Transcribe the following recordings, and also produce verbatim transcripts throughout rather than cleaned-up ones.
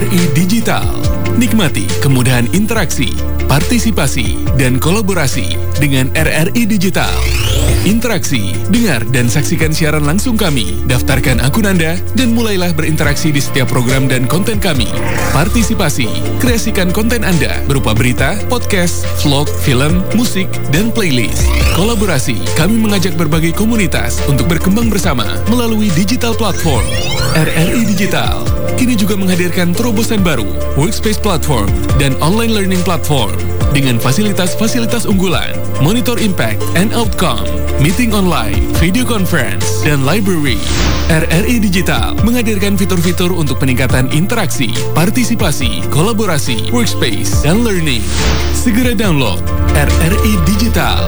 I Digital. Nikmati kemudahan interaksi, partisipasi, dan kolaborasi dengan R R I Digital. Interaksi, dengar dan saksikan siaran langsung kami, daftarkan akun Anda, dan mulailah berinteraksi di setiap program dan konten kami. Partisipasi, kreasikan konten Anda berupa berita, podcast, vlog, film, musik, dan playlist. Kolaborasi, kami mengajak berbagai komunitas untuk berkembang bersama melalui digital platform. R R I Digital kini juga menghadirkan terobosan baru, workspace platform, dan online learning platform dengan fasilitas-fasilitas unggulan, monitor impact and outcome, meeting online, video conference, dan library. R R I Digital menghadirkan fitur-fitur untuk peningkatan interaksi, partisipasi, kolaborasi, workspace, dan learning. Segera download R R I Digital.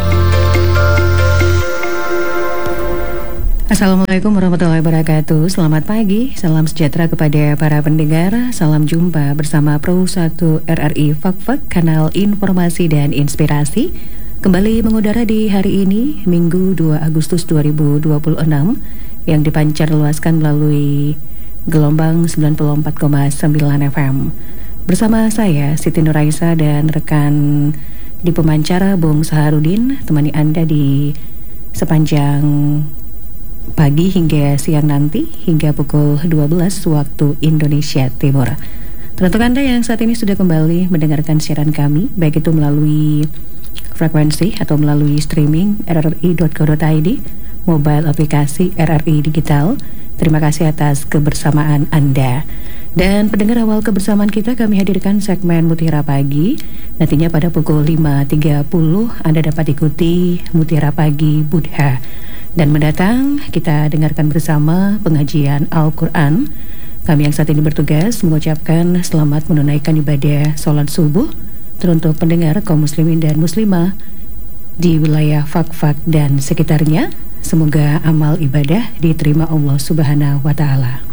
Assalamualaikum warahmatullahi wabarakatuh. Selamat pagi, salam sejahtera kepada para pendengar. Salam jumpa bersama Pro satu R R I Fak-Fak, kanal informasi dan inspirasi. Kembali mengudara di hari ini, Minggu dua Agustus dua ribu dua puluh enam, yang dipancar luaskan melalui gelombang sembilan puluh empat koma sembilan F M. Bersama saya, Siti Nuraisa, dan rekan di pemancar Bung Saharudin, temani Anda di sepanjang pagi hingga siang nanti, hingga pukul dua belas waktu Indonesia Timur. Teruntuk Anda yang saat ini sudah kembali mendengarkan siaran kami, baik itu melalui frekuensi atau melalui streaming r r i dot co dot i d, mobile aplikasi R R I Digital, terima kasih atas kebersamaan Anda. Dan pendengar, awal kebersamaan kita kami hadirkan segmen Mutiara Pagi. Nantinya pada pukul lima tiga puluh Anda dapat ikuti Mutiara Pagi Buddha. Dan mendatang kita dengarkan bersama pengajian Al-Quran. Kami yang saat ini bertugas mengucapkan selamat menunaikan ibadah sholat subuh teruntuk pendengar kaum muslimin dan muslimah di wilayah Fak-Fak dan sekitarnya. Semoga amal ibadah diterima Allah Subhanahu wa Ta'ala.